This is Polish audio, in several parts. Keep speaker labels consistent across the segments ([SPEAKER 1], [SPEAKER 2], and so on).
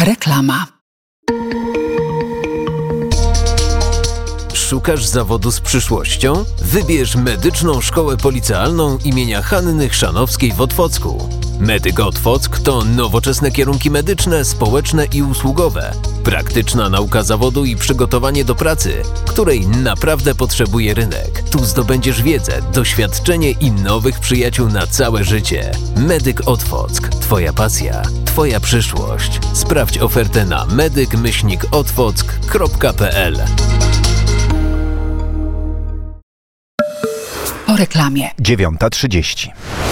[SPEAKER 1] Reklama.
[SPEAKER 2] Szukasz zawodu z przyszłością? Wybierz Medyczną Szkołę Policealną imienia Hanny Chrzanowskiej w Otwocku. Medyk Otwock to nowoczesne kierunki medyczne, społeczne i usługowe. Praktyczna nauka zawodu i przygotowanie do pracy, której naprawdę potrzebuje rynek. Tu zdobędziesz wiedzę, doświadczenie i nowych przyjaciół na całe życie. Medyk Otwock. Twoja pasja, Twoja przyszłość. Sprawdź ofertę na medyk-otwock.pl.
[SPEAKER 1] Po reklamie.
[SPEAKER 3] 9:30.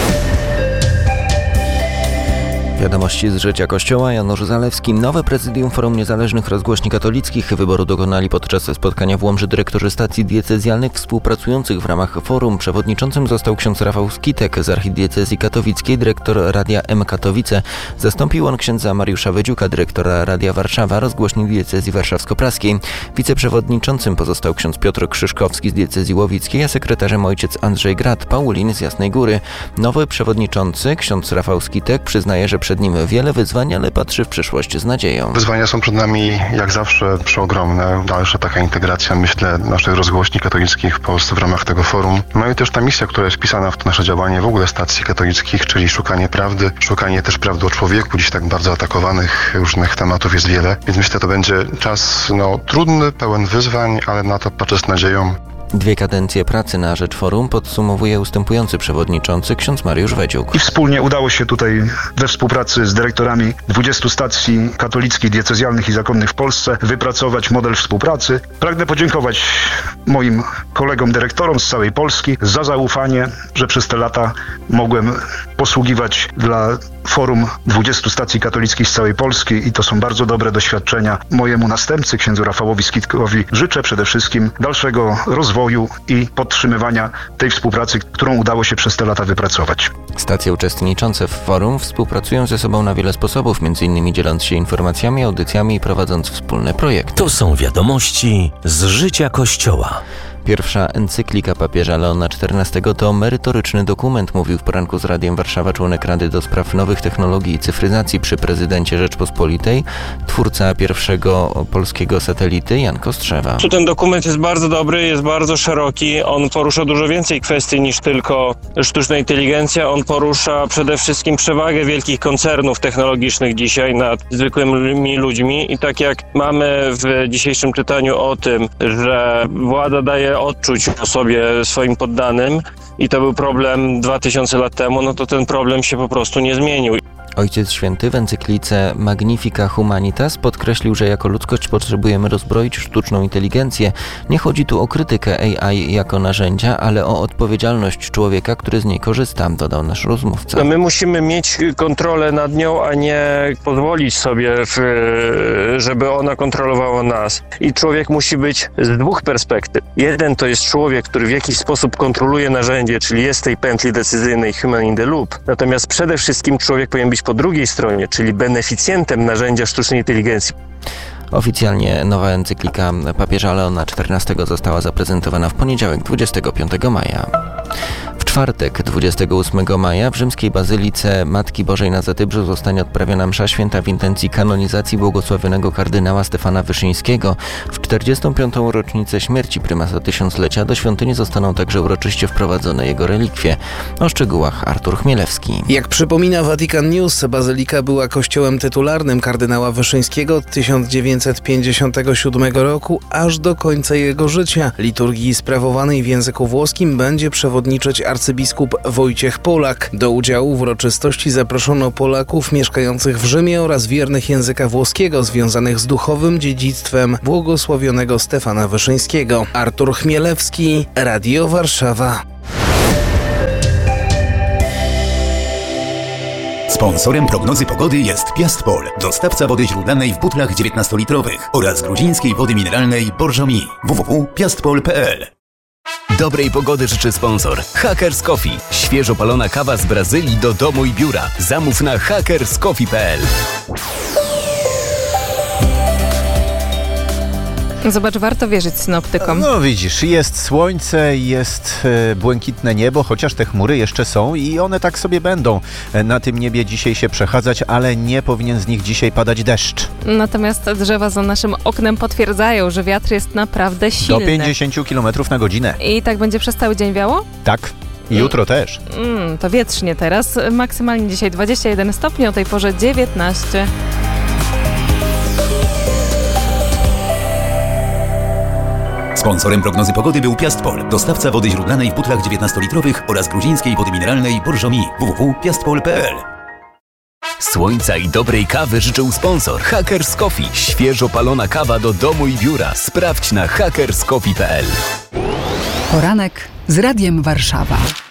[SPEAKER 4] Wiadomości z życia Kościoła. Janusz Zalewski. Nowe prezydium Forum Niezależnych Rozgłośni Katolickich wyboru dokonali podczas spotkania w Łomży dyrektorzy stacji diecezjalnych współpracujących w ramach forum. Przewodniczącym został ksiądz Rafał Skitek z archidiecezji katowickiej, dyrektor Radia M Katowice. Zastąpił on księdza Mariusza Wydziuka, dyrektora Radia Warszawa, rozgłośni diecezji warszawsko-praskiej. Wiceprzewodniczącym pozostał ksiądz Piotr Krzyszkowski z diecezji łowickiej, a sekretarzem ojciec Andrzej Grad Paulin z Jasnej Góry. Nowy przewodniczący, ksiądz Rafał Skitek, przyznaje, że przed nim wiele wyzwań, ale patrzy w przyszłość z nadzieją.
[SPEAKER 5] Wyzwania są przed nami jak zawsze przeogromne. Dalsza taka integracja, myślę, naszych rozgłośni katolickich w Polsce w ramach tego forum. No i też ta misja, która jest wpisana w to nasze działanie w ogóle stacji katolickich, czyli szukanie prawdy, szukanie też prawdy o człowieku. Dziś tak bardzo atakowanych różnych tematów jest wiele, więc myślę, to będzie czas trudny, pełen wyzwań, ale na to patrzę z nadzieją.
[SPEAKER 4] 2 kadencje pracy na rzecz forum podsumowuje ustępujący przewodniczący ksiądz Mariusz Wedziuk.
[SPEAKER 6] I wspólnie udało się tutaj we współpracy z dyrektorami 20 stacji katolickich, diecezjalnych i zakonnych w Polsce wypracować model współpracy. Pragnę podziękować moim kolegom dyrektorom z całej Polski za zaufanie, że przez te lata mogłem posługiwać dla forum 20 stacji katolickich z całej Polski i to są bardzo dobre doświadczenia. Mojemu następcy, księdzu Rafałowi Skitkowi, życzę przede wszystkim dalszego rozwoju i podtrzymywania tej współpracy, którą udało się przez te lata wypracować.
[SPEAKER 4] Stacje uczestniczące w forum współpracują ze sobą na wiele sposobów, m.in. dzieląc się informacjami, audycjami i prowadząc wspólne projekty.
[SPEAKER 7] To są wiadomości z życia Kościoła.
[SPEAKER 4] Pierwsza encyklika papieża Leona XIV to merytoryczny dokument, mówił w poranku z Radiem Warszawa członek Rady do Spraw Nowych Technologii i Cyfryzacji przy prezydencie Rzeczpospolitej, twórca pierwszego polskiego satelity Jan Kostrzewa.
[SPEAKER 8] Ten dokument jest bardzo dobry, jest bardzo szeroki, on porusza dużo więcej kwestii niż tylko sztuczna inteligencja, on porusza przede wszystkim przewagę wielkich koncernów technologicznych dzisiaj nad zwykłymi ludźmi i tak jak mamy w dzisiejszym czytaniu o tym, że władza daje odczuć o sobie swoim poddanym i to był problem 2000 lat temu, no to ten problem się po prostu nie zmienił.
[SPEAKER 4] Ojciec Święty w encyklice Magnifica Humanitas podkreślił, że jako ludzkość potrzebujemy rozbroić sztuczną inteligencję. Nie chodzi tu o krytykę AI jako narzędzia, ale o odpowiedzialność człowieka, który z niej korzysta, dodał nasz rozmówca.
[SPEAKER 8] No my musimy mieć kontrolę nad nią, a nie pozwolić sobie, żeby ona kontrolowała nas. I człowiek musi być z 2 perspektyw. Jeden to jest człowiek, który w jakiś sposób kontroluje narzędzie, czyli jest w tej pętli decyzyjnej human in the loop. Natomiast przede wszystkim człowiek powinien być po drugiej stronie, czyli beneficjentem narzędzia sztucznej inteligencji.
[SPEAKER 4] Oficjalnie nowa encyklika papieża Leona XIV została zaprezentowana w poniedziałek 25 maja. W czwartek 28 maja w rzymskiej bazylice Matki Bożej na Zatybrzu zostanie odprawiona msza święta w intencji kanonizacji błogosławionego kardynała Stefana Wyszyńskiego. W 45. rocznicę śmierci prymasa tysiąclecia do świątyni zostaną także uroczyście wprowadzone jego relikwie. O szczegółach Artur Chmielewski.
[SPEAKER 9] Jak przypomina Vatican News, bazylika była kościołem tytularnym kardynała Wyszyńskiego od 1957 roku aż do końca jego życia. Liturgii sprawowanej w języku włoskim będzie przewodniczyć arcybiskup Wojciech Polak. Do udziału w uroczystości zaproszono Polaków mieszkających w Rzymie oraz wiernych języka włoskiego związanych z duchowym dziedzictwem błogosławionego Stefana Wyszyńskiego. Artur Chmielewski, Radio Warszawa.
[SPEAKER 10] Sponsorem prognozy pogody jest Piastpol, dostawca wody źródlanej w butlach 19-litrowych oraz gruzińskiej wody mineralnej Borżomi. www.piastpol.pl.
[SPEAKER 11] Dobrej pogody życzy sponsor Hackers Coffee. Świeżo palona kawa z Brazylii do domu i biura. Zamów na hackerscoffee.pl.
[SPEAKER 1] Zobacz, warto wierzyć synoptykom.
[SPEAKER 3] No widzisz, jest słońce, jest błękitne niebo, chociaż te chmury jeszcze są i one tak sobie będą na tym niebie dzisiaj się przechadzać, ale nie powinien z nich dzisiaj padać deszcz.
[SPEAKER 1] Natomiast drzewa za naszym oknem potwierdzają, że wiatr jest naprawdę silny.
[SPEAKER 3] Do 50 km na godzinę.
[SPEAKER 1] I tak będzie przez cały dzień wiało?
[SPEAKER 3] Tak. Jutro też.
[SPEAKER 1] To wietrznie teraz. Maksymalnie dzisiaj 21 stopni, o tej porze 19.
[SPEAKER 10] Sponsorem prognozy pogody był Piastpol, dostawca wody źródlanej w butlach 19-litrowych oraz gruzińskiej wody mineralnej Borżomi. www.piastpol.pl.
[SPEAKER 11] Słońca i dobrej kawy życzył sponsor Hackers Coffee. Świeżo palona kawa do domu i biura. Sprawdź na hackerscoffee.pl.
[SPEAKER 12] Poranek z Radiem Warszawa.